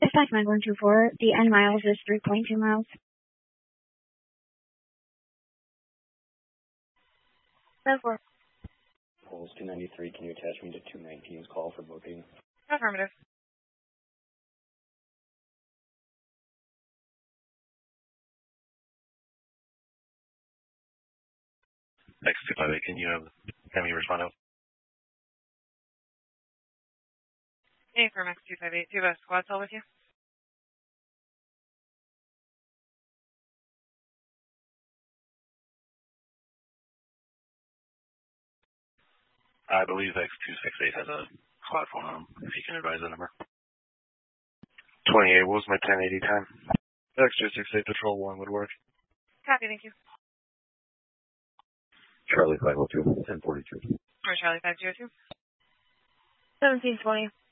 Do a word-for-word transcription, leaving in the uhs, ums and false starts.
Dispatch nine one two four, the N miles is three point two miles. ten four. Polls two ninety-three, can you attach me to two nineteen's call for booking? Affirmative. X two five eight, can you have, have me respond out? A from X two five eight. Do you have a squad cell with you? I believe X two six eight has a squad phone on him, if you can advise the number. twenty-eight, what was my ten eighty time? X two six eight, Patrol one would work. Copy, thank you. Charlie five oh two, ten forty-two. Or Charlie five zero two. seventeen twenty.